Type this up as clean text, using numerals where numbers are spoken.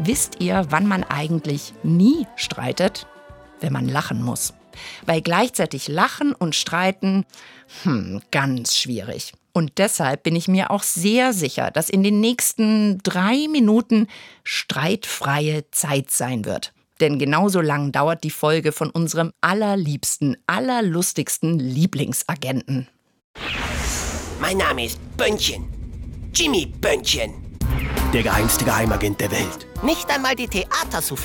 Wisst ihr, wann man eigentlich nie streitet? Wenn man lachen muss. Weil gleichzeitig lachen und streiten, ganz schwierig. Und deshalb bin ich mir auch sehr sicher, dass in den nächsten 3 Minuten streitfreie Zeit sein wird. Denn genauso lang dauert die Folge von unserem allerliebsten, allerlustigsten Lieblingsagenten. Mein Name ist Bönnchen. Jimmy Bönnchen. Der geheimste Geheimagent der Welt. Nicht einmal die